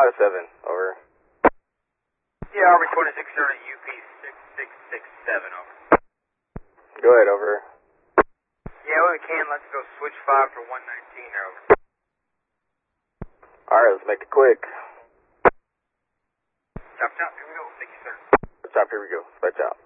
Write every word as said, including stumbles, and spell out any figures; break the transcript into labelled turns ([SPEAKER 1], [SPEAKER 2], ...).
[SPEAKER 1] five seven, over.
[SPEAKER 2] Yeah, Army twenty-six thirty, U P six six six seven, over.
[SPEAKER 1] Go ahead, over.
[SPEAKER 2] Yeah, when we can, let's go switch five for one nineteen, over.
[SPEAKER 1] Alright, let's make it quick.
[SPEAKER 2] Chop, chop, here we go. Thank you, sir.
[SPEAKER 1] Chop, here we go. Spec chop.